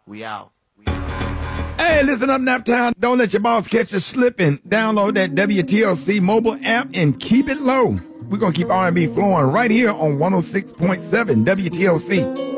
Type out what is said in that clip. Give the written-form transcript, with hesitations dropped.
We out. Hey, listen up, Naptown. Don't let your boss catch you slipping. Download that WTLC mobile app and keep it low. We're going to keep R&B flowing right here on 106.7 WTLC.